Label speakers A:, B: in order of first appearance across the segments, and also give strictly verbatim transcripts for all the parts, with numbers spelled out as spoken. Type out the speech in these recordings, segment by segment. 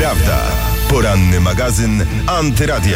A: Prawda. Poranny magazyn Antyradia.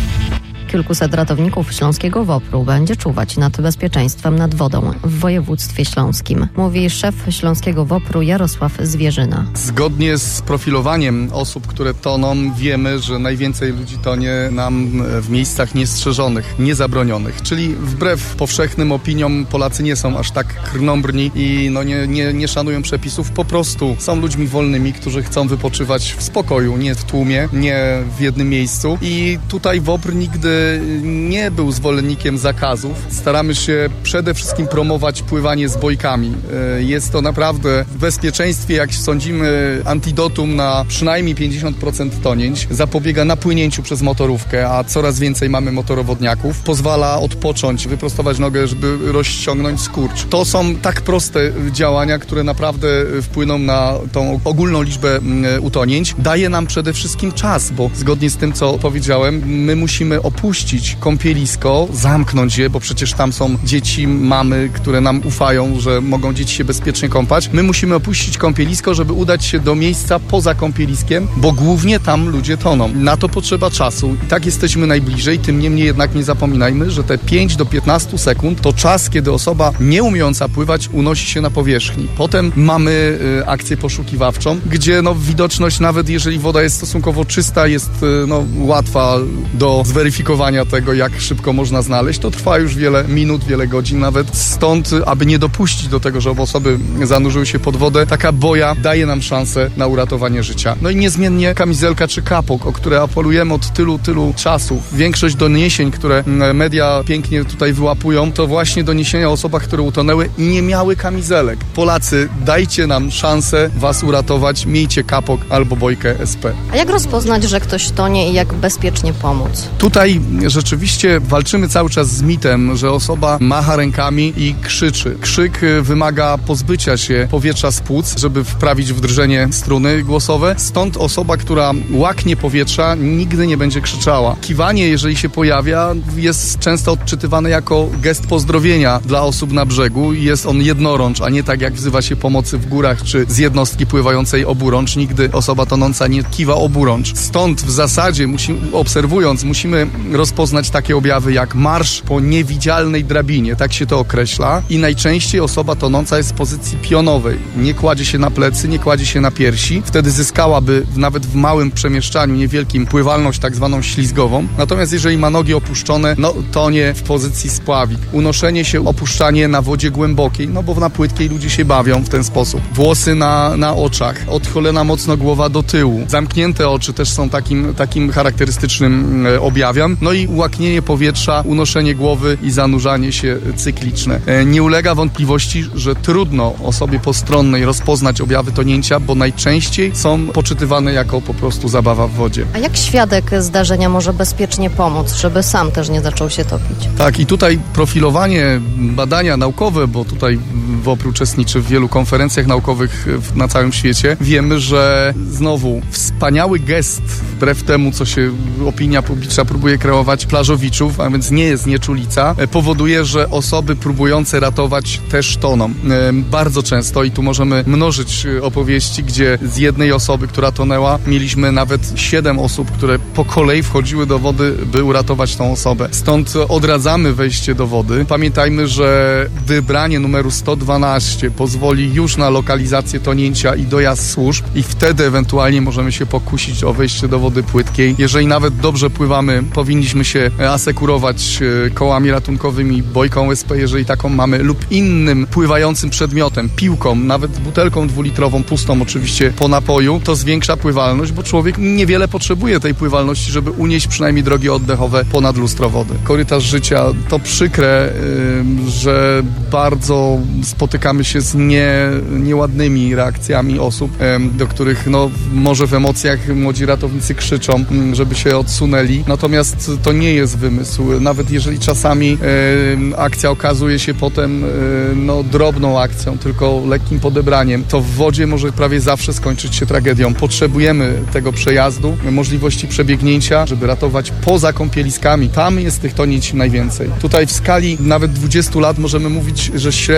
B: Kilkuset ratowników śląskiego WOPR-u będzie czuwać nad bezpieczeństwem nad wodą w województwie śląskim, mówi szef śląskiego WOPR-u Jarosław Zwierzyna.
C: Zgodnie z profilowaniem osób, które toną, wiemy, że najwięcej ludzi tonie nam w miejscach niestrzeżonych, niezabronionych, czyli wbrew powszechnym opiniom Polacy nie są aż tak krnąbrni i no nie, nie, nie szanują przepisów, po prostu są ludźmi wolnymi, którzy chcą wypoczywać w spokoju, nie w tłumie, nie w jednym miejscu i tutaj WOPR nigdy nie był zwolennikiem zakazów. Staramy się przede wszystkim promować pływanie z bojkami. Jest to naprawdę w bezpieczeństwie, jak sądzimy, antidotum na przynajmniej pięćdziesiąt procent tonięć. Zapobiega napłynięciu przez motorówkę, a coraz więcej mamy motorowodniaków. Pozwala odpocząć, wyprostować nogę, żeby rozciągnąć skurcz. To są tak proste działania, które naprawdę wpłyną na tą ogólną liczbę utonięć. Daje nam przede wszystkim czas, bo zgodnie z tym, co powiedziałem, my musimy opuścić kąpielisko, zamknąć je, bo przecież tam są dzieci, mamy, które nam ufają, że mogą dzieci się bezpiecznie kąpać. My musimy opuścić kąpielisko, żeby udać się do miejsca poza kąpieliskiem, bo głównie tam ludzie toną. Na to potrzeba czasu i tak jesteśmy najbliżej, tym niemniej jednak nie zapominajmy, że te pięć do piętnastu sekund to czas, kiedy osoba nie umiejąca pływać unosi się na powierzchni. Potem mamy y, akcję poszukiwawczą, gdzie no, widoczność, nawet jeżeli woda jest stosunkowo czysta, jest y, no, łatwa do zweryfikowania tego, jak szybko można znaleźć. To trwa już wiele minut, wiele godzin nawet. Stąd, aby nie dopuścić do tego, żeby osoby zanurzyły się pod wodę, taka boja daje nam szansę na uratowanie życia. No i niezmiennie kamizelka czy kapok, o które apelujemy od tylu, tylu czasów. Większość doniesień, które media pięknie tutaj wyłapują, to właśnie doniesienia o osobach, które utonęły i nie miały kamizelek. Polacy, dajcie nam szansę was uratować, miejcie kapok albo bojkę S P.
B: A jak rozpoznać, że ktoś tonie i jak bezpiecznie pomóc?
C: Tutaj rzeczywiście walczymy cały czas z mitem, że osoba macha rękami i krzyczy. Krzyk wymaga pozbycia się powietrza z płuc, żeby wprawić w drżenie struny głosowe. Stąd osoba, która łaknie powietrza, nigdy nie będzie krzyczała. Kiwanie, jeżeli się pojawia, jest często odczytywane jako gest pozdrowienia dla osób na brzegu i jest on jednorącz, a nie tak jak wzywa się pomocy w górach czy z jednostki pływającej oburącz. Nigdy osoba tonąca nie kiwa oburącz. Stąd w zasadzie, musimy, obserwując, musimy rozpoznać takie objawy jak marsz po niewidzialnej drabinie, tak się to określa i najczęściej osoba tonąca jest w pozycji pionowej. Nie kładzie się na plecy, nie kładzie się na piersi. Wtedy zyskałaby nawet w małym przemieszczaniu niewielkim pływalność tak zwaną ślizgową. Natomiast jeżeli ma nogi opuszczone, no tonie w pozycji spławik. Unoszenie się, opuszczanie na wodzie głębokiej, no bo na płytkiej ludzie się bawią w ten sposób. Włosy na, na oczach, odchylona mocno głowa do tyłu. Zamknięte oczy też są takim, takim charakterystycznym objawem. No i łaknienie powietrza, unoszenie głowy i zanurzanie się cykliczne. Nie ulega wątpliwości, że trudno osobie postronnej rozpoznać objawy tonięcia, bo najczęściej są poczytywane jako po prostu zabawa w wodzie.
B: A jak świadek zdarzenia może bezpiecznie pomóc, żeby sam też nie zaczął się topić?
C: Tak, i tutaj profilowanie, badania naukowe, bo tutaj WOPR uczestniczy w wielu konferencjach naukowych na całym świecie. Wiemy, że znowu wspaniały gest, wbrew temu, co się opinia publiczna próbuje kreować, plażowiczów, a więc nie jest nieczulica, powoduje, że osoby próbujące ratować też toną. Bardzo często, i tu możemy mnożyć opowieści, gdzie z jednej osoby, która tonęła, mieliśmy nawet siedem osób, które po kolei wchodziły do wody, by uratować tą osobę. Stąd odradzamy wejście do wody. Pamiętajmy, że wybranie numeru sto dwanaście pozwoli już na lokalizację tonięcia i dojazd służb i wtedy ewentualnie możemy się pokusić o wejście do wody płytkiej. Jeżeli nawet dobrze pływamy, powinniśmy się asekurować kołami ratunkowymi, bojką S P, jeżeli taką mamy, lub innym pływającym przedmiotem, piłką, nawet butelką dwulitrową, pustą oczywiście po napoju. To zwiększa pływalność, bo człowiek niewiele potrzebuje tej pływalności, żeby unieść przynajmniej drogi oddechowe ponad lustro wody. Korytarz życia to przykre, yy, że bardzo spotykamy się z nie, nieładnymi reakcjami osób, yy, do których no, może w emocjach młodzi ratownicy krzyczą, yy, żeby się odsunęli. Natomiast to nie jest wymysł. Nawet jeżeli czasami yy, akcja okazuje się potem yy, no, drobną akcją, tylko lekkim podebraniem, to w wodzie może prawie zawsze skończyć się tragedią. Potrzebujemy tego przejazdu, możliwości przebiegnięcia, żeby ratować poza kąpieliskami. Tam jest tych tonięć najwięcej. Tutaj w skali nawet dwudziestu lat możemy mówić, że średnio nam to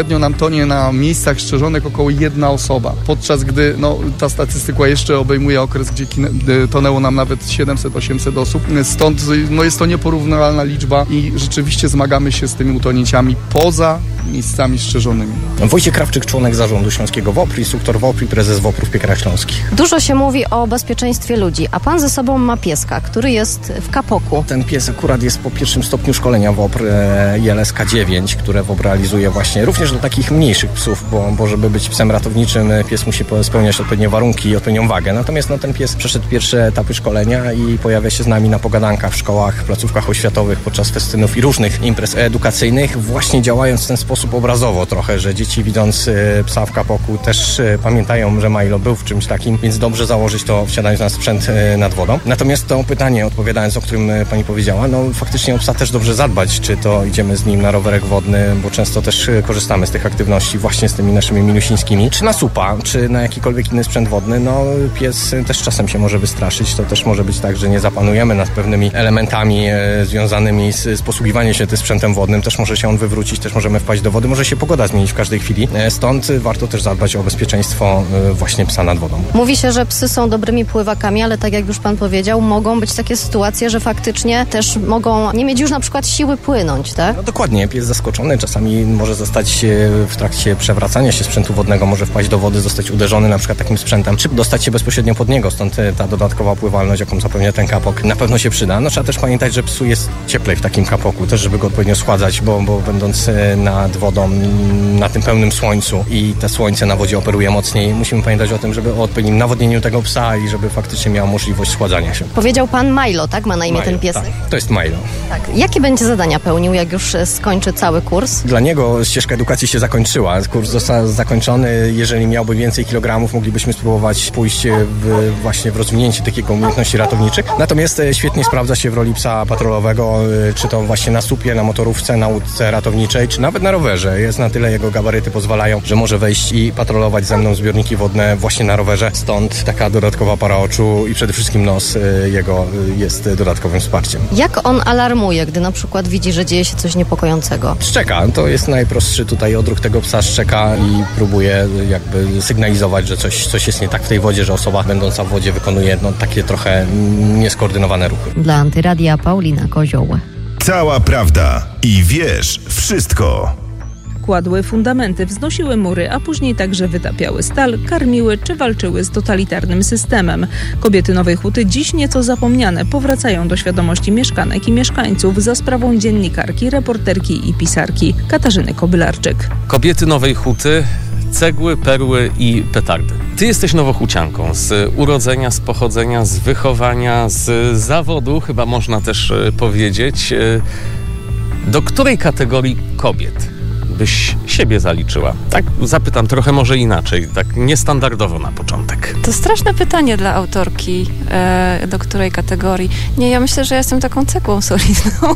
C: tonie na miejscach strzeżonych około jedna osoba, podczas gdy no, ta statystyka jeszcze obejmuje okres, gdzie tonęło nam nawet siedemset osiemset osób. Stąd no, jest to nieporównywalna liczba i rzeczywiście zmagamy się z tymi utonięciami poza miejscami strzeżonymi.
D: Wojciech Krawczyk, członek zarządu Śląskiego WOPR, instruktor WOPR i prezes WOPR w Piekarach Śląskich.
B: Dużo się mówi o bezpieczeństwie ludzi, a pan ze sobą ma pieska, który jest w kapoku.
D: Ten pies akurat jest po pierwszym stopniu szkolenia WOPR I L S K dziewięć, które WOPR realizuje właśnie również dla takich mniejszych psów, bo, bo żeby być psem ratowniczym, pies musi spełniać odpowiednie warunki i odpowiednią wagę. Natomiast no, ten pies przeszedł pierwsze etapy szkolenia i pojawia się z nami na pogadankach w szkołach, placówkach oświatowych, podczas festynów i różnych imprez edukacyjnych, właśnie działając w ten sposób obrazowo trochę, że dzieci widząc psa w kapoku też pamiętają, że Milo był w czymś takim, więc dobrze założyć to, wsiadając na sprzęt nad wodą. Natomiast to pytanie, odpowiadając, o którym pani powiedziała, no faktycznie o psa też dobrze zadbać, czy to idziemy z nim na rowerek wodny, bo często też korzystamy z tych aktywności właśnie z tymi naszymi milusińskimi, czy na supa, czy na jakikolwiek inny sprzęt wodny, no pies też czasem się może wystraszyć, to też może być tak, że nie zapanujemy nad pewnymi elementami e, związanymi z, z posługiwaniem się tym sprzętem wodnym, też może się on wywrócić, też możemy wpaść do wody, może się pogoda zmienić w każdej chwili, e, stąd warto też zadbać o bezpieczeństwo e, właśnie psa nad wodą.
B: Mówi się, że psy są dobrymi pływakami, ale tak jak już pan powiedział, mogą być takie sytuacje, że faktycznie też mogą nie mieć już na przykład siły płynąć, tak?
D: No dokładnie, pies zaskoczony czasami może zostać w trakcie przewracania się sprzętu wodnego, może wpaść do wody, zostać uderzony na przykład takim sprzętem, czy dostać się bezpośrednio pod niego, stąd ta dodatkowa pływalność, jaką zapewnia ten kapok, na pewno się przyda. No trzeba też pamiętać, że psu jest cieplej w takim kapoku, też żeby go odpowiednio schładzać, bo, bo będąc nad wodą, na tym pełnym słońcu i te słońce na wodzie operuje mocniej, musimy pamiętać o tym, żeby o odpowiednim nawodnieniu tego psa i żeby faktycznie miał możliwość schładzania się.
B: Powiedział pan Milo, tak? Ma na imię
D: Milo,
B: ten piesek?
D: Tak, to jest Milo.
B: Tak. Jakie będzie zadania pełnił, jak już skończy cały kurs?
D: Dla niego ścieżka edukacji się zakończyła. Kurs został zakończony. Jeżeli miałby więcej kilogramów, moglibyśmy spróbować pójść w, właśnie w rozwinięcie tych jego umiejętności ratowniczych. Natomiast świetnie sprawdza się w roli psa patrolowego, czy to właśnie na supie, na motorówce, na łódce ratowniczej, czy nawet na rowerze. Jest na tyle, jego gabaryty pozwalają, że może wejść i patrolować ze mną zbiorniki wodne właśnie na rowerze. Stąd taka dodatkowa para oczu i przede wszystkim nos jego jest dodatkowym wsparciem.
B: Jak on alarmuje, gdy na przykład widzi, że dzieje się coś niepokojącego?
D: Szczeka. To jest najprostszy tutaj odruch tego psa, szczeka i próbuje jakby sygnalizować, że coś, coś jest nie tak w tej wodzie, że osoba będąca w wodzie wykonuje no, takie trochę nieskoordynowane ruchy.
B: Dla Antyradia Paulina Kozioł.
A: Cała prawda i wiesz wszystko.
E: Kładły fundamenty, wznosiły mury, a później także wytapiały stal, karmiły czy walczyły z totalitarnym systemem. Kobiety Nowej Huty, dziś nieco zapomniane, powracają do świadomości mieszkanek i mieszkańców za sprawą dziennikarki, reporterki i pisarki Katarzyny Kobylarczyk.
F: Kobiety Nowej Huty, cegły, perły i petardy. Ty jesteś nowohucianką z urodzenia, z pochodzenia, z wychowania, z zawodu, chyba można też powiedzieć. Do której kategorii kobiet byś siebie zaliczyła? Tak zapytam trochę może inaczej, tak niestandardowo na początek.
G: To straszne pytanie dla autorki, e, do której kategorii. Nie, ja myślę, że jestem taką cegłą solidną.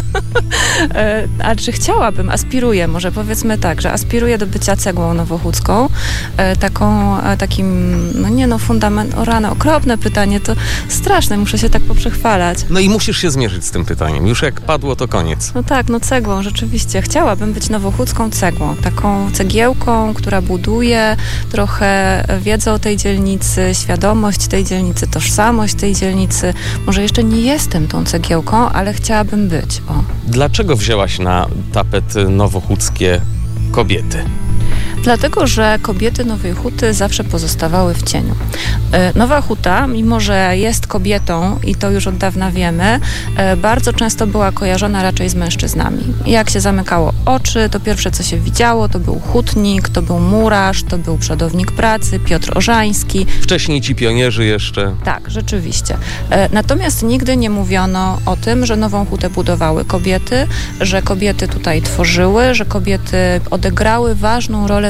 G: e, a czy chciałabym, aspiruję, może powiedzmy tak, że aspiruję do bycia cegłą nowochódzką, e, taką, e, takim, no nie no, fundament, o rany, okropne pytanie, to straszne, muszę się tak poprzechwalać.
F: No i musisz się zmierzyć z tym pytaniem, już jak padło, to koniec.
G: No tak, no cegłą, rzeczywiście. Chciałabym być nowochódzką cegłą, taką cegiełką, która buduje trochę wiedzę o tej dzielnicy, świadomość tej dzielnicy, tożsamość tej dzielnicy. Może jeszcze nie jestem tą cegiełką, ale chciałabym być. O.
F: Dlaczego wzięłaś na tapet nowochódzkie kobiety?
G: Dlatego, że kobiety Nowej Huty zawsze pozostawały w cieniu. Nowa Huta, mimo że jest kobietą i to już od dawna wiemy, bardzo często była kojarzona raczej z mężczyznami. Jak się zamykało oczy, to pierwsze co się widziało, to był hutnik, to był murarz, to był przodownik pracy, Piotr Orzański.
F: Wcześniej ci pionierzy jeszcze.
G: Tak, rzeczywiście. Natomiast nigdy nie mówiono o tym, że Nową Hutę budowały kobiety, że kobiety tutaj tworzyły, że kobiety odegrały ważną rolę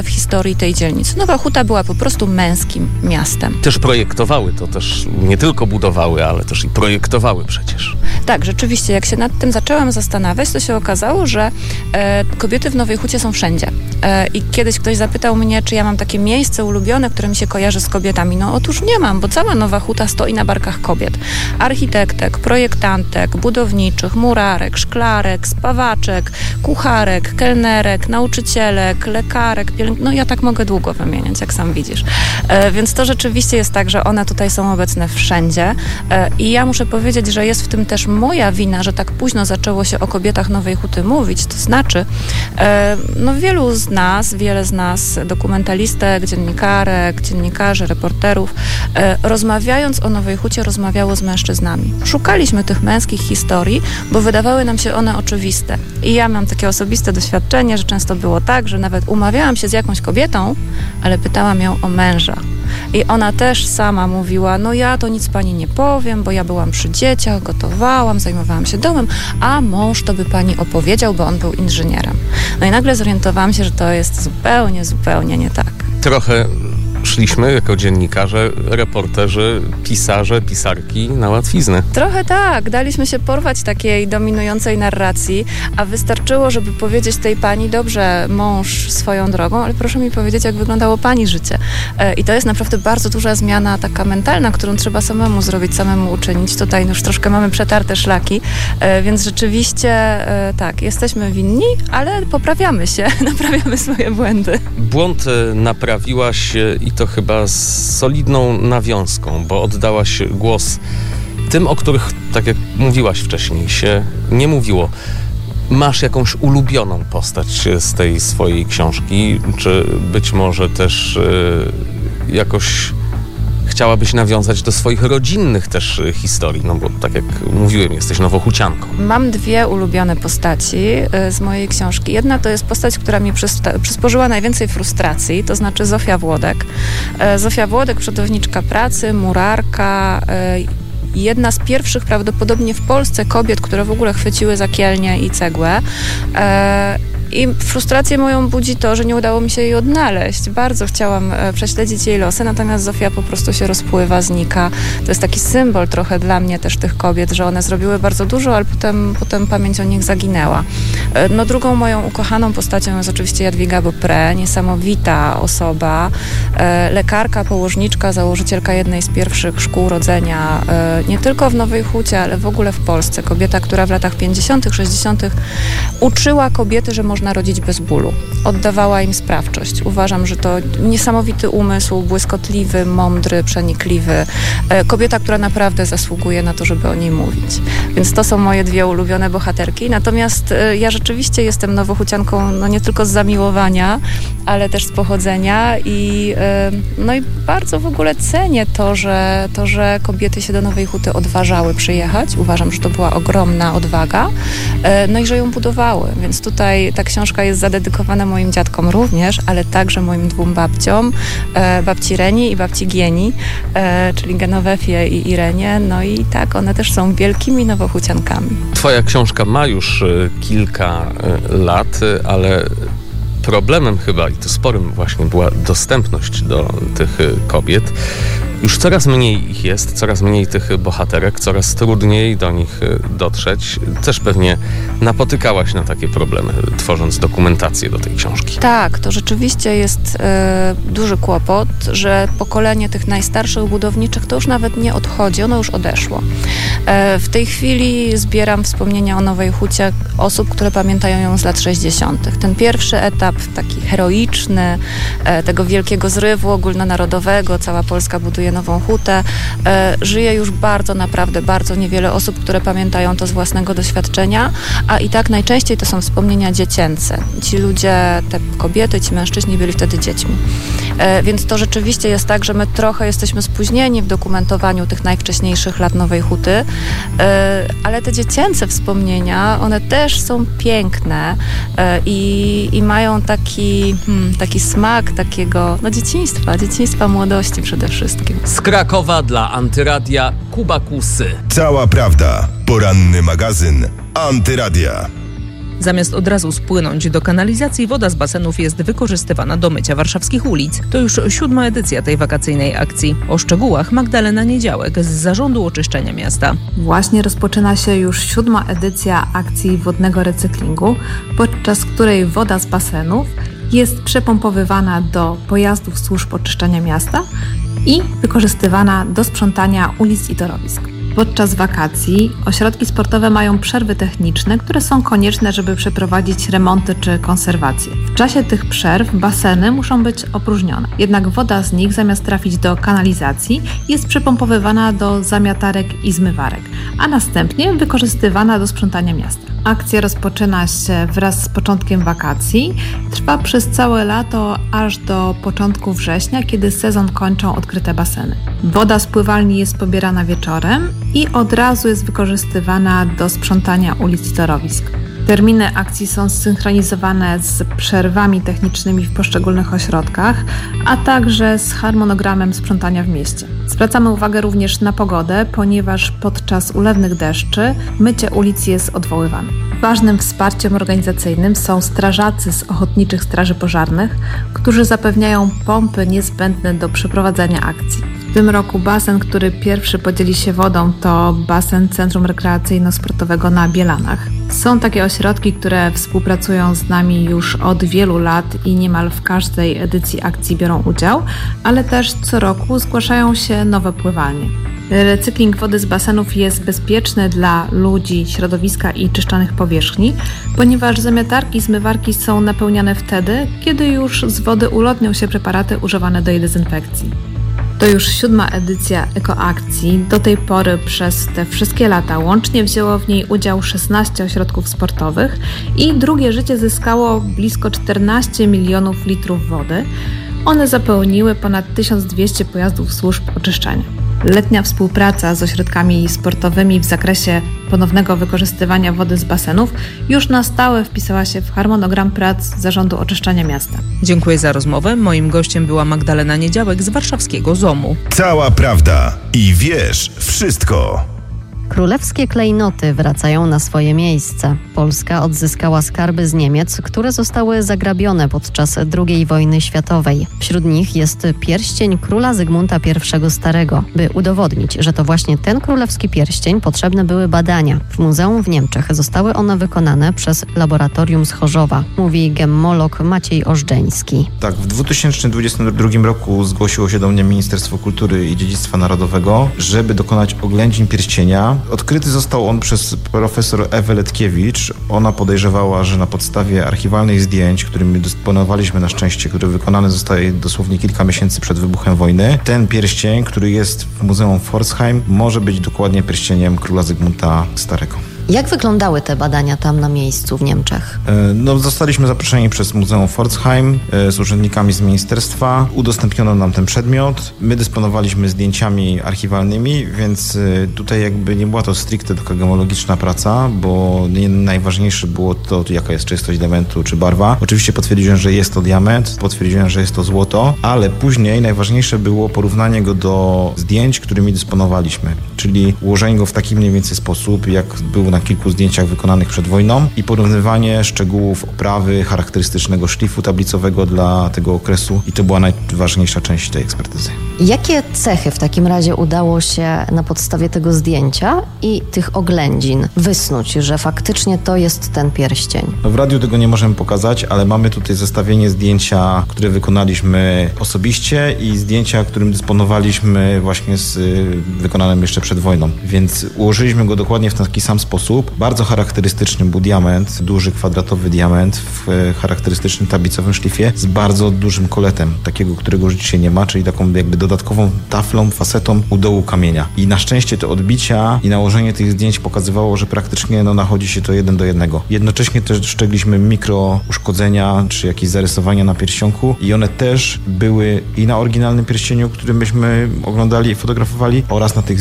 G: w historii tej dzielnicy. Nowa Huta była po prostu męskim miastem.
F: Też projektowały to, też nie tylko budowały, ale też i projektowały przecież.
G: Tak, rzeczywiście, jak się nad tym zaczęłam zastanawiać, to się okazało, że e, kobiety w Nowej Hucie są wszędzie. E, I kiedyś ktoś zapytał mnie, czy ja mam takie miejsce ulubione, które mi się kojarzy z kobietami. No otóż nie mam, bo cała Nowa Huta stoi na barkach kobiet. Architektek, projektantek, budowniczych, murarek, szklarek, spawaczek, kucharek, kelnerek, nauczycielek, lekarek, pielęgniarek. No ja tak mogę długo wymieniać, jak sam widzisz. E, więc to rzeczywiście jest tak, że one tutaj są obecne wszędzie. E, I ja muszę powiedzieć, że jest w tym też moja wina, że tak późno zaczęło się o kobietach Nowej Huty mówić. To znaczy, e, no wielu z nas, wiele z nas, dokumentalistek, dziennikarek, dziennikarzy, reporterów, e, rozmawiając o Nowej Hucie, rozmawiało z mężczyznami. Szukaliśmy tych męskich historii, bo wydawały nam się one oczywiste. I ja mam takie osobiste doświadczenie, że często było tak, że nawet umawiałam się z jakąś kobietą, ale pytałam ją o męża. I ona też sama mówiła, no ja to nic pani nie powiem, bo ja byłam przy dzieciach, gotowałam, zajmowałam się domem, a mąż to by pani opowiedział, bo on był inżynierem. No i nagle zorientowałam się, że to jest zupełnie, zupełnie nie tak.
F: Trochę szliśmy jako dziennikarze, reporterzy, pisarze, pisarki na łatwiznę.
G: Trochę tak. Daliśmy się porwać takiej dominującej narracji, a wystarczyło, żeby powiedzieć tej pani, dobrze, mąż swoją drogą, ale proszę mi powiedzieć, jak wyglądało pani życie. I to jest naprawdę bardzo duża zmiana taka mentalna, którą trzeba samemu zrobić, samemu uczynić. Tutaj już troszkę mamy przetarte szlaki, więc rzeczywiście tak, jesteśmy winni, ale poprawiamy się, naprawiamy swoje błędy.
F: Błąd naprawiłaś i to chyba z solidną nawiązką, bo oddałaś głos tym, o których, tak jak mówiłaś wcześniej, się nie mówiło. Masz jakąś ulubioną postać z tej swojej książki, czy być może też yy, jakoś chciałabyś nawiązać do swoich rodzinnych też historii, no bo tak jak mówiłem, jesteś nowochucianką.
G: Mam dwie ulubione postaci z mojej książki. Jedna to jest postać, która mi przysporzyła najwięcej frustracji, to znaczy Zofia Włodek. Zofia Włodek, przodowniczka pracy, murarka, jedna z pierwszych prawdopodobnie w Polsce kobiet, które w ogóle chwyciły za kielnię i cegłę. I frustrację moją budzi to, że nie udało mi się jej odnaleźć. Bardzo chciałam prześledzić jej losy, natomiast Zofia po prostu się rozpływa, znika. To jest taki symbol trochę dla mnie też tych kobiet, że one zrobiły bardzo dużo, ale potem, potem pamięć o nich zaginęła. No drugą moją ukochaną postacią jest oczywiście Jadwiga Beaupré, niesamowita osoba, lekarka, położniczka, założycielka jednej z pierwszych szkół rodzenia, nie tylko w Nowej Hucie, ale w ogóle w Polsce. Kobieta, która w latach pięćdziesiątych, sześćdziesiątych uczyła kobiety, że można rodzić bez bólu. Oddawała im sprawczość. Uważam, że to niesamowity umysł, błyskotliwy, mądry, przenikliwy. Kobieta, która naprawdę zasługuje na to, żeby o niej mówić. Więc to są moje dwie ulubione bohaterki. Natomiast ja rzeczywiście jestem nowochucianką, no nie tylko z zamiłowania, ale też z pochodzenia i, no i bardzo w ogóle cenię to, że, to, że kobiety się do Nowej Huty odważały przyjechać. Uważam, że to była ogromna odwaga. No i że ją budowały. Więc tutaj ta książka jest zadedykowana moim dziadkom również, ale także moim dwóm babciom, e, babci Reni i babci Gieni, e, czyli Genowefie i Irenie. No i tak, one też są wielkimi nowochuciankami.
F: Twoja książka ma już e, kilka e, lat, e, ale problemem chyba, i to sporym właśnie, była dostępność do tych kobiet. Już coraz mniej ich jest, coraz mniej tych bohaterek, coraz trudniej do nich dotrzeć. Też pewnie napotykałaś na takie problemy, tworząc dokumentację do tej książki.
G: Tak, to rzeczywiście jest e, duży kłopot, że pokolenie tych najstarszych budowniczych to już nawet nie odchodzi, ono już odeszło. E, w tej chwili zbieram wspomnienia o Nowej Hucie osób, które pamiętają ją z lat sześćdziesiątych. Ten pierwszy etap, taki heroiczny, e, tego wielkiego zrywu ogólnonarodowego, cała Polska buduje Nową Hutę, e, żyje już bardzo, naprawdę bardzo niewiele osób, które pamiętają to z własnego doświadczenia, a i tak najczęściej to są wspomnienia dziecięce. Ci ludzie, te kobiety, ci mężczyźni byli wtedy dziećmi. E, więc to rzeczywiście jest tak, że my trochę jesteśmy spóźnieni w dokumentowaniu tych najwcześniejszych lat Nowej Huty, e, ale te dziecięce wspomnienia, one też są piękne e, i, i mają taki, hmm, taki smak takiego, no dzieciństwa, dzieciństwa, młodości przede wszystkim.
H: Z Krakowa dla Antyradia Kuba Kusy.
A: Cała prawda. Poranny magazyn Antyradia.
E: Zamiast od razu spłynąć do kanalizacji, woda z basenów jest wykorzystywana do mycia warszawskich ulic. To już siódma edycja tej wakacyjnej akcji. O szczegółach Magdalena Niedziałek z Zarządu Oczyszczania Miasta.
I: Właśnie rozpoczyna się już siódma edycja akcji wodnego recyklingu, podczas której woda z basenów jest przepompowywana do pojazdów służb oczyszczania miasta i wykorzystywana do sprzątania ulic i torowisk. Podczas wakacji ośrodki sportowe mają przerwy techniczne, które są konieczne, żeby przeprowadzić remonty czy konserwację. W czasie tych przerw baseny muszą być opróżnione. Jednak woda z nich zamiast trafić do kanalizacji jest przepompowywana do zamiatarek i zmywarek, a następnie wykorzystywana do sprzątania miasta. Akcja rozpoczyna się wraz z początkiem wakacji, trwa przez całe lato aż do początku września, kiedy sezon kończą odkryte baseny. Woda z pływalni jest pobierana wieczorem i od razu jest wykorzystywana do sprzątania ulic i torowisk. Terminy akcji są zsynchronizowane z przerwami technicznymi w poszczególnych ośrodkach, a także z harmonogramem sprzątania w mieście. Zwracamy uwagę również na pogodę, ponieważ podczas ulewnych deszczy mycie ulic jest odwoływane. Ważnym wsparciem organizacyjnym są strażacy z Ochotniczych Straży Pożarnych, którzy zapewniają pompy niezbędne do przeprowadzania akcji. W tym roku basen, który pierwszy podzieli się wodą, to basen Centrum Rekreacyjno-Sportowego na Bielanach. Są takie ośrodki, które współpracują z nami już od wielu lat i niemal w każdej edycji akcji biorą udział, ale też co roku zgłaszają się nowe pływalnie. Recykling wody z basenów jest bezpieczny dla ludzi, środowiska i czyszczanych powierzchni, ponieważ zamiatarki i zmywarki są napełniane wtedy, kiedy już z wody ulotnią się preparaty używane do jej dezynfekcji. To już siódma edycja ekoakcji. Do tej pory przez te wszystkie lata łącznie wzięło w niej udział szesnaście ośrodków sportowych i drugie życie zyskało blisko czternaście milionów litrów wody. One zapełniły ponad tysiąc dwieście pojazdów służb oczyszczania. Letnia współpraca z ośrodkami sportowymi w zakresie ponownego wykorzystywania wody z basenów już na stałe wpisała się w harmonogram prac Zarządu Oczyszczania Miasta.
E: Dziękuję za rozmowę. Moim gościem była Magdalena Niedziałek z warszawskiego zomu.
A: Cała prawda i wiesz wszystko.
B: Królewskie klejnoty wracają na swoje miejsce. Polska odzyskała skarby z Niemiec, które zostały zagrabione podczas drugiej wojny światowej. Wśród nich jest pierścień króla Zygmunta I Starego. By udowodnić, że to właśnie ten królewski pierścień, potrzebne były badania. W muzeum w Niemczech zostały one wykonane przez laboratorium z Chorzowa, mówi gemmolog Maciej Ożdżeński.
J: Tak, w dwa tysiące dwudziestym drugim roku zgłosiło się do mnie Ministerstwo Kultury i Dziedzictwa Narodowego, żeby dokonać oględzin pierścienia. Odkryty został on przez profesor Ewę Letkiewicz. Ona podejrzewała, że na podstawie archiwalnych zdjęć, którymi dysponowaliśmy na szczęście, które wykonane zostały dosłownie kilka miesięcy przed wybuchem wojny, ten pierścień, który jest w Muzeum Pforzheim, może być dokładnie pierścieniem króla Zygmunta Starego.
B: Jak wyglądały te badania tam na miejscu w Niemczech?
J: No, zostaliśmy zaproszeni przez Muzeum Pforzheim z urzędnikami z ministerstwa. Udostępniono nam ten przedmiot. My dysponowaliśmy zdjęciami archiwalnymi, więc tutaj jakby nie była to stricte taka gemologiczna praca, bo najważniejsze było to, jaka jest czystość diamentu czy barwa. Oczywiście potwierdziłem, że jest to diament, potwierdziłem, że jest to złoto, ale później najważniejsze było porównanie go do zdjęć, którymi dysponowaliśmy, czyli ułożenie go w taki mniej więcej sposób, jak był na kilku zdjęciach wykonanych przed wojną i porównywanie szczegółów oprawy, charakterystycznego szlifu tablicowego dla tego okresu i to była najważniejsza część tej ekspertyzy.
B: Jakie cechy w takim razie udało się na podstawie tego zdjęcia i tych oględzin wysnuć, że faktycznie to jest ten pierścień?
J: No w radiu tego nie możemy pokazać, ale mamy tutaj zestawienie zdjęcia, które wykonaliśmy osobiście i zdjęcia, którym dysponowaliśmy właśnie z wykonanym jeszcze przed wojną, więc ułożyliśmy go dokładnie w taki sam sposób. Bardzo charakterystyczny był diament, duży kwadratowy diament w charakterystycznym tablicowym szlifie z bardzo dużym koletem, takiego, którego już dzisiaj nie ma, czyli taką jakby dodatkową taflą, fasetą u dołu kamienia. I na szczęście te odbicia i nałożenie tych zdjęć pokazywało, że praktycznie no, nachodzi się to jeden do jednego. Jednocześnie też dostrzegliśmy mikro uszkodzenia, czy jakieś zarysowania na pierścionku i one też były i na oryginalnym pierścieniu, który myśmy oglądali i fotografowali oraz na tych zdjęciach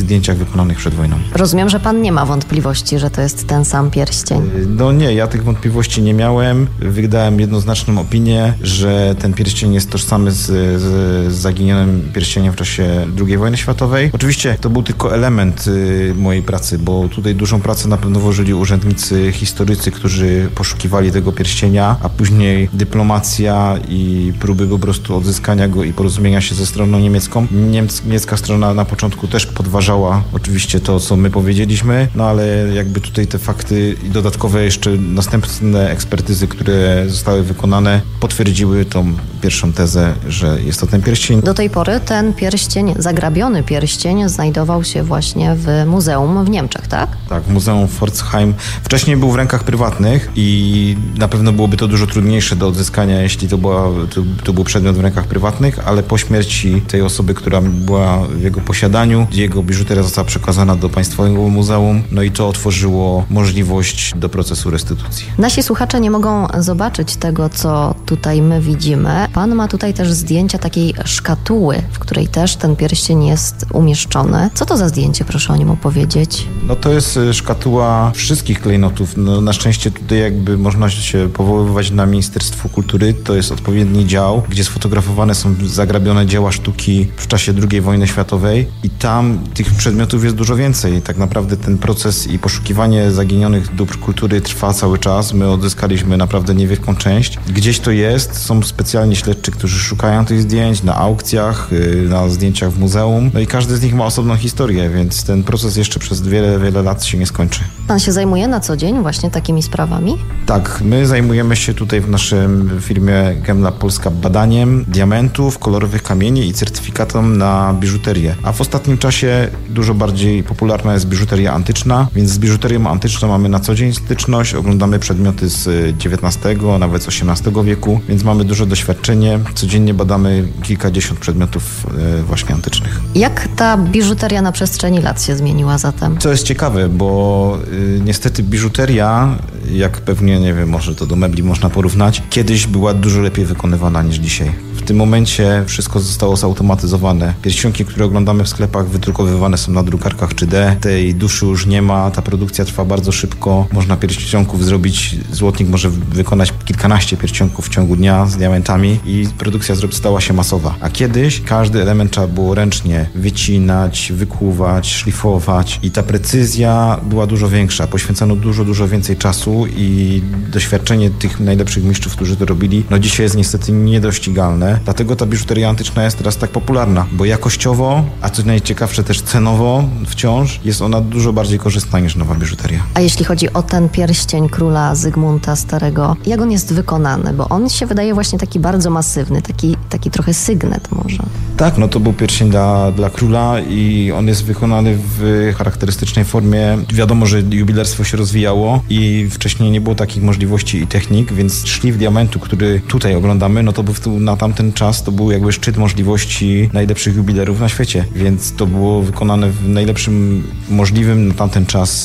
J: wykonanych przed wojną.
B: Rozumiem, że pan nie ma wątpliwości, że to jest ten sam pierścień.
J: No nie, ja tych wątpliwości nie miałem. Wydałem jednoznaczną opinię, że ten pierścień jest tożsamy z, z, z zaginionym pierścieniem w czasie drugiej wojny światowej. Oczywiście to był tylko element y, mojej pracy, bo tutaj dużą pracę na pewno włożyli urzędnicy, historycy, którzy poszukiwali tego pierścienia, a później dyplomacja i próby po prostu odzyskania go i porozumienia się ze stroną niemiecką. Niemc, niemiecka strona na początku też podważała oczywiście to, co my powiedzieliśmy, no ale jakby tutaj te fakty i dodatkowe jeszcze następne ekspertyzy, które zostały wykonane, potwierdziły tą pierwszą tezę, że jest to ten pierścień.
B: Do tej pory ten pierścień, zagrabiony pierścień, znajdował się właśnie w muzeum w Niemczech, tak?
J: Tak, w Muzeum Pforzheim. Wcześniej był w rękach prywatnych i na pewno byłoby to dużo trudniejsze do odzyskania, jeśli to, była, to, to był przedmiot w rękach prywatnych, ale po śmierci tej osoby, która była w jego posiadaniu, jego biżuteria została przekazana do Państwowego Muzeum, no i to otworzyło możliwość do procesu restytucji.
B: Nasi słuchacze nie mogą zobaczyć tego, co tutaj my widzimy. Pan ma tutaj też zdjęcia takiej szkatuły, w której też ten pierścień jest umieszczony. Co to za zdjęcie, proszę o nim opowiedzieć?
J: No to jest szkatuła wszystkich klejnotów. No, na szczęście tutaj jakby można się powoływać na Ministerstwo Kultury. To jest odpowiedni dział, gdzie sfotografowane są zagrabione dzieła sztuki w czasie drugiej wojny światowej i tam tych przedmiotów jest dużo więcej. Tak naprawdę ten proces i poszukiwanie zaginionych dóbr kultury trwa cały czas. My odzyskaliśmy naprawdę niewielką część. Gdzieś to jest. Są specjalni śledczy, którzy szukają tych zdjęć na aukcjach, na zdjęciach w muzeum. No i każdy z nich ma osobną historię, więc ten proces jeszcze przez wiele, wiele lat się nie skończy.
B: Pan się zajmuje na co dzień właśnie takimi sprawami?
J: Tak, my zajmujemy się tutaj w naszym firmie Gemlab Polska badaniem diamentów, kolorowych kamieni i certyfikatem na biżuterię. A w ostatnim czasie dużo bardziej popularna jest biżuteria antyczna, więc z biżuterią antyczną mamy na co dzień styczność, oglądamy przedmioty z dziewiętnastego, nawet z osiemnastego wieku, więc mamy duże doświadczenie. Codziennie badamy kilkadziesiąt przedmiotów właśnie antycznych.
B: Jak ta biżuteria na przestrzeni lat się zmieniła zatem?
J: Co jest ciekawe, bo y, niestety biżuteria, jak pewnie, nie wiem, może to do mebli można porównać, kiedyś była dużo lepiej wykonywana niż dzisiaj. W tym momencie wszystko zostało zautomatyzowane. Pierścionki, które oglądamy w sklepach, wydrukowywane są na drukarkach trzy D. Tej duszy już nie ma, ta produkcja trwa bardzo szybko. Można pierścionków zrobić, złotnik może wykonać kilkanaście pierścionków w ciągu dnia z diamentami i produkcja stała się masowa. A kiedyś każdy element trzeba było ręcznie wycinać, wykłuwać, szlifować i ta precyzja była dużo większa. Poświęcano dużo, dużo więcej czasu i doświadczenie tych najlepszych mistrzów, którzy to robili, no dzisiaj jest niestety niedościgalne. Dlatego ta biżuteria antyczna jest teraz tak popularna, bo jakościowo, a co najciekawsze też cenowo wciąż, jest ona dużo bardziej korzystna niż nowa biżuteria.
B: A jeśli chodzi o ten pierścień króla Zygmunta Starego, jak on jest wykonany? Bo on się wydaje właśnie taki bardzo masywny, taki, taki trochę sygnet może.
J: Tak, no to był pierścień dla, dla króla i on jest wykonany w charakterystycznej formie. Wiadomo, że jubilerstwo się rozwijało i wcześniej nie było takich możliwości i technik, więc szlif diamentu, który tutaj oglądamy, no to był na tamten czas to był jakby szczyt możliwości najlepszych jubilerów na świecie, więc to było wykonane w najlepszym możliwym na tamten czas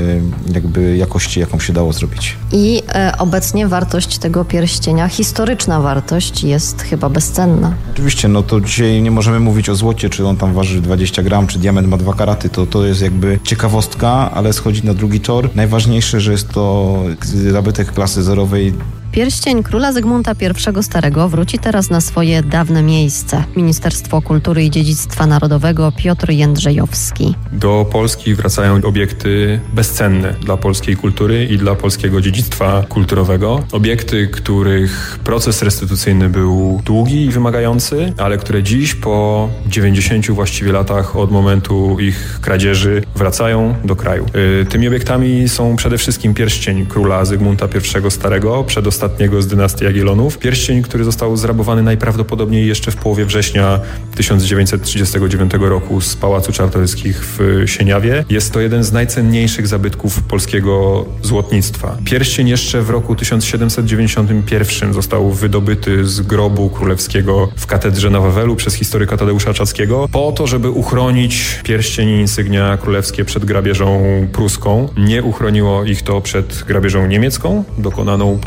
J: jakby jakości, jaką się dało zrobić.
B: I e, obecnie wartość tego pierścienia, historyczna wartość jest chyba bezcenna.
J: Oczywiście, no to dzisiaj nie możemy mówić o złocie, czy on tam waży dwadzieścia gram, czy diament ma dwa karaty, to, to jest jakby ciekawostka, ale schodzi na drugi tor. Najważniejsze, że jest to zabytek klasy zerowej.
B: Pierścień króla Zygmunta I Starego wróci teraz na swoje dawne miejsce. Ministerstwo Kultury i Dziedzictwa Narodowego Piotr Jędrzejowski.
K: Do Polski wracają obiekty bezcenne dla polskiej kultury i dla polskiego dziedzictwa kulturowego. Obiekty, których proces restytucyjny był długi i wymagający, ale które dziś po dziewięćdziesięciu właściwie latach od momentu ich kradzieży wracają do kraju. Tymi obiektami są przede wszystkim pierścień króla Zygmunta I Starego, przedostatniego z dynastii Jagiellonów. Pierścień, który został zrabowany najprawdopodobniej jeszcze w połowie września tysiąc dziewięćset trzydziestego dziewiątego roku z Pałacu Czartoryskich w Sieniawie. Jest to jeden z najcenniejszych zabytków polskiego złotnictwa. Pierścień jeszcze w roku tysiąc siedemset dziewięćdziesiątym pierwszym został wydobyty z grobu królewskiego w katedrze na Wawelu przez historyka Tadeusza Czackiego po to, żeby uchronić pierścień i insygnia królewskie przed grabieżą pruską. Nie uchroniło ich to przed grabieżą niemiecką, dokonaną podczas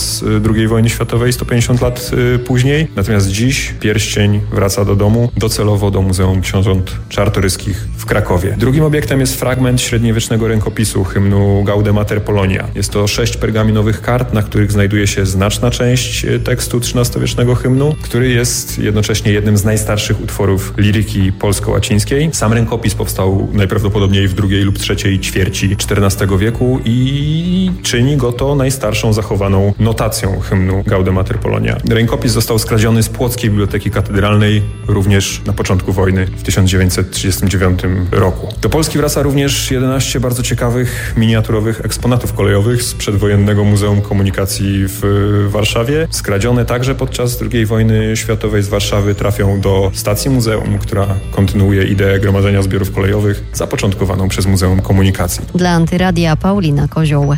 K: podczas drugiej wojny światowej, sto pięćdziesiąt lat później. Natomiast dziś pierścień wraca do domu, docelowo do Muzeum Książąt Czartoryskich w Krakowie. Drugim obiektem jest fragment średniowiecznego rękopisu hymnu Gaude Mater Polonia. Jest to sześć pergaminowych kart, na których znajduje się znaczna część tekstu trzynastowiecznego hymnu, który jest jednocześnie jednym z najstarszych utworów liryki polsko-łacińskiej. Sam rękopis powstał najprawdopodobniej w drugiej lub trzeciej ćwierci czternastego wieku i czyni go to najstarszą zachowaną notacją hymnu Gaude Mater Polonia. Rękopis został skradziony z Płockiej Biblioteki Katedralnej również na początku wojny w tysiąc dziewięćset trzydziestym dziewiątym roku. Do Polski wraca również jedenaście bardzo ciekawych, miniaturowych eksponatów kolejowych z przedwojennego Muzeum Komunikacji w Warszawie. Skradzione także podczas drugiej wojny światowej z Warszawy trafią do stacji muzeum, która kontynuuje ideę gromadzenia zbiorów kolejowych zapoczątkowaną przez Muzeum Komunikacji.
B: Dla Antyradia Paulina Kozioł.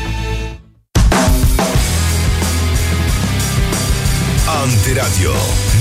A: Antyradio.